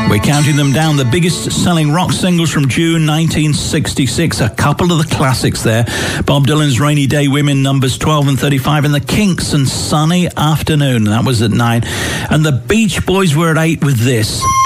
We're counting them down, the biggest selling rock singles from June 1966. A couple of the classics there. Bob Dylan's Rainy Day Women, numbers 12 and 35, and the Kinks and Sunny Afternoon. That was at 9. And the Beach Boys were at 8 with this.